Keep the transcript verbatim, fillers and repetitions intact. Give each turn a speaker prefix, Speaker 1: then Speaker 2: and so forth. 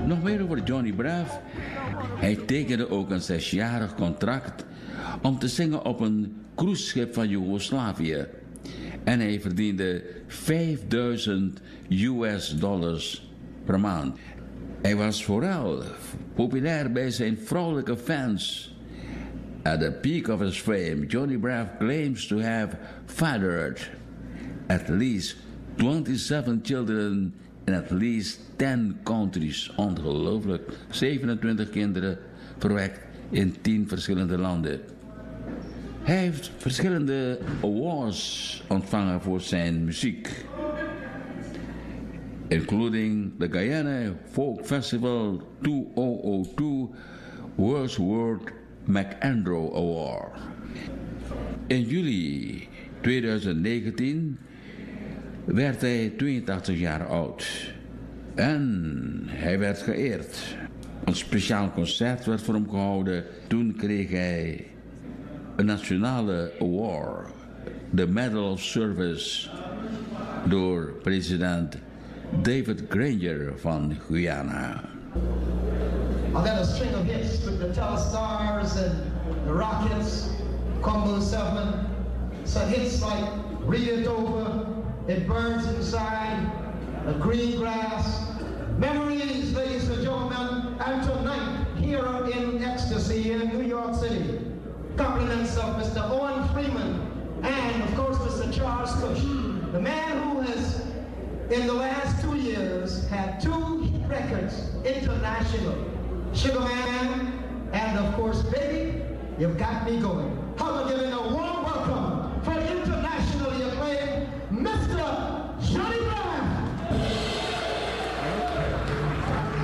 Speaker 1: Nog meer over Johnny Braaf. Hij tekende ook een zesjarig contract om te zingen op een cruiseschip van Joegoslavië. En hij verdiende vijfduizend U S dollars per maand. Hij was vooral populair bij zijn vrouwelijke fans. At the peak of his fame, Johnny Braaf claims to have fathered at least twenty-seven children in at least ten countries. Ongelooflijk. zevenentwintig kinderen verwekt in tien verschillende landen. Hij heeft verschillende awards ontvangen voor zijn muziek. Including the Guyana Folk Festival tweeduizend twee Wordsworth McAndrew Award. In juli tweeduizend negentien werd hij tweeëntachtig jaar oud. En hij werd geëerd. Een speciaal concert werd voor hem gehouden. Toen kreeg hij een nationale award, de Medal of Service, door president David Granger van Guyana.
Speaker 2: I got a string of hits with the Telestars and the Rockets, Combo seven. Some hits like Read It Over, It Burns Inside, The Green Grass. Memories, ladies and gentlemen, and tonight here in Ecstasy in New York City. Compliments of Mister Owen Freeman and of course Mister Charles Cush, the man who has in the last two years had two hit records international. Sugar Man and of course Baby, You've Got Me Going. How about giving a warm welcome